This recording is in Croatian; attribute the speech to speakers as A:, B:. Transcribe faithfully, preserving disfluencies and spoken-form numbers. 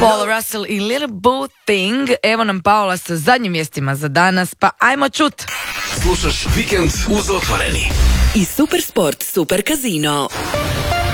A: Paul Russell i Little Boo Thing. Evo nam Paola sa zadnjim vijestima za danas, pa ajmo čut.
B: Slušaš Vikend uz Otvoreni.
C: I Super Sport, Super Casino.